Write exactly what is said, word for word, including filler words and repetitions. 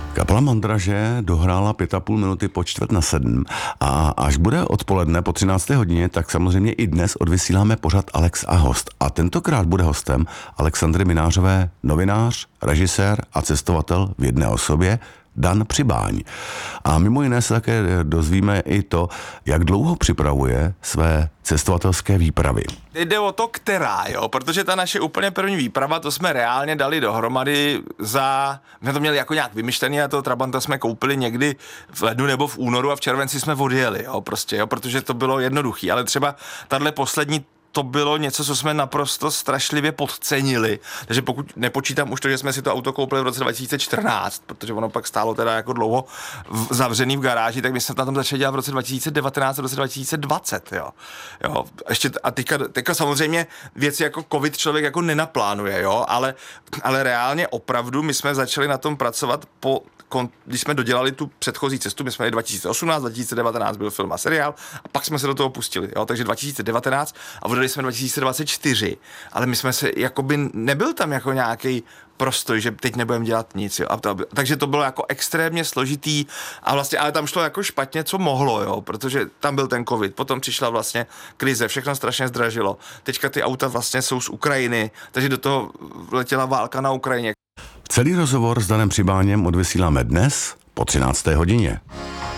Kapela Mandraže dohrála pět a půl minuty po čtvrt na sedm a až bude odpoledne po třinácté hodině, tak samozřejmě i dnes odvysíláme pořad Alex a host. A tentokrát bude hostem Alexandry Minářové, novinář, režisér a cestovatel v jedné osobě, Dan Přibáň. A mimo jiné se také dozvíme i to, jak dlouho připravuje své cestovatelské výpravy. Jde o to, která, jo, protože ta naše úplně první výprava, to jsme reálně dali dohromady za, my to měli jako nějak vymyšlený a toho Trabanta jsme koupili někdy v lednu nebo v únoru a v červenci jsme odjeli, jo, prostě, jo, protože to bylo jednoduchý, ale třeba tahle poslední to bylo něco, co jsme naprosto strašlivě podcenili. Takže pokud nepočítám už to, že jsme si to auto koupili v roce dva tisíce čtrnáct, protože ono pak stálo teda jako dlouho v, zavřený v garáži, tak my jsme na tom začali dělat v roce dva tisíce devatenáct a v roce dva tisíce dvacet, jo. jo ještě, a teďka, teďka samozřejmě věci jako covid člověk jako nenaplánuje, jo, ale, ale reálně opravdu my jsme začali na tom pracovat po když jsme dodělali tu předchozí cestu, my jsme jeli dva tisíce osmnáct, dva tisíce devatenáct byl film a seriál a pak jsme se do toho pustili, jo, takže dva tisíce devatenáct a odjeli jsme dva tisíce dvacet čtyři, ale my jsme se, jakoby nebyl tam jako nějaký prostoj, že teď nebudeme dělat nic, jo, a to, takže to bylo jako extrémně složitý a vlastně, ale tam šlo jako špatně, co mohlo, jo, protože tam byl ten covid, potom přišla vlastně krize, všechno strašně zdražilo, teďka ty auta vlastně jsou z Ukrajiny, takže do toho letěla válka na Ukrajině. Celý rozhovor s Danem Přibáněm odvysíláme dnes po třinácté hodině.